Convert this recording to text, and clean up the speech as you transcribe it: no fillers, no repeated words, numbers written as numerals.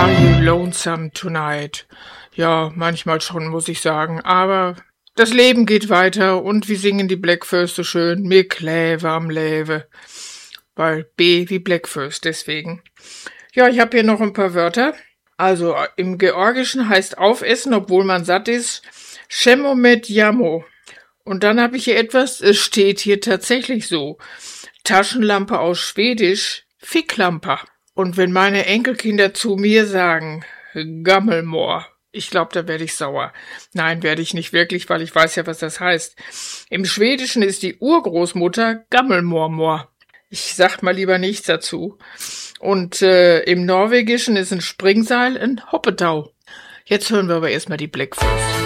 Are you lonesome tonight? Ja, manchmal schon, muss ich sagen. Aber das Leben geht weiter und wir singen die Blackfirst so schön. Mir kläve am Läve. Weil B wie Blackfirst, deswegen. Ja, ich habe hier noch ein paar Wörter. Also im Georgischen heißt aufessen, obwohl man satt ist, Shemo med Yamo. Und dann habe ich hier etwas, es steht hier tatsächlich so. Taschenlampe aus Schwedisch, Ficklampa. Und wenn meine Enkelkinder zu mir sagen, Gammelmoor, ich glaube, da werde ich sauer. Nein, werde ich nicht wirklich, weil ich weiß ja, was das heißt. Im Schwedischen ist die Urgroßmutter Gammelmormor. Ich sag mal lieber nichts dazu. Und im Norwegischen ist ein Springseil ein Hoppetau. Jetzt hören wir aber erstmal die Blackfirst.